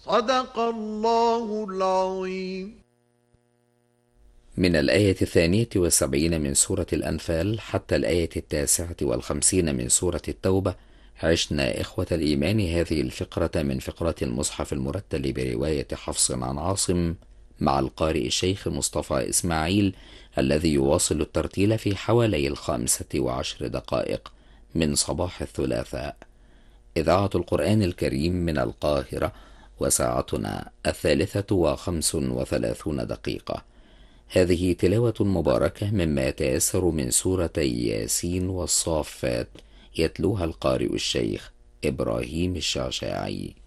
صدق الله العظيم. من الآية 72 من سورة الأنفال حتى الآية 59 من سورة التوبة عشنا إخوة الإيمان هذه الفقرة من فقرات المصحف المرتل برواية حفص عن عاصم مع القارئ الشيخ مصطفى إسماعيل، الذي يواصل الترتيل في حوالي 15 دقائق من صباح الثلاثاء. إذاعة القرآن الكريم من القاهرة، وساعتنا 3:35. هذه تلاوة مباركة مما يتيسر من سورتي ياسين والصافات، يتلوها القارئ الشيخ إبراهيم الشعشاعي.